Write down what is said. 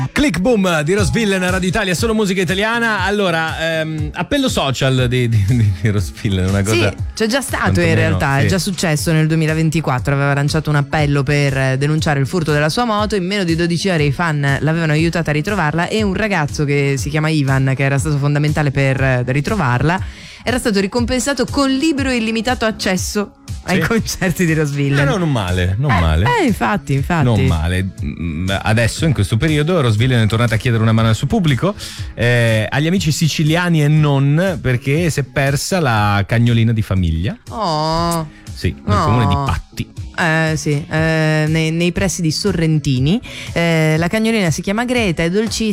Click Boom di Rosvillain, Radio Italia, solo musica italiana. Allora, appello social di Rosvillain, una cosa. Sì, c'è già stato in realtà, sì. È già successo nel 2024, aveva lanciato un appello per denunciare il furto della sua moto, in meno di 12 ore i fan l'avevano aiutata a ritrovarla e un ragazzo che si chiama Ivan, che era stato fondamentale per ritrovarla, era stato ricompensato con libero e illimitato accesso ai concerti di Rosvillain. No, non male, non male. Infatti. Non male. Adesso, in questo periodo, Rosvillain è tornata a chiedere una mano al suo pubblico, agli amici siciliani e non, perché si è persa la cagnolina di famiglia. Oh. Sì, nel comune di Patti. Sì, nei pressi di Sorrentini. La cagnolina si chiama Greta, è dolcissima.